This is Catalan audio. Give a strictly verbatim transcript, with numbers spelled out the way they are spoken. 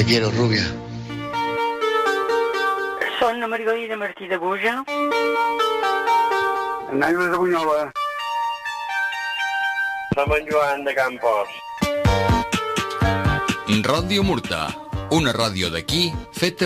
quiero, rubia. Soy Margarida Martí de Buja. Anem de Bunyola. Som en Joan de Campos. Ràdio Murta, una ràdio d'aquí feta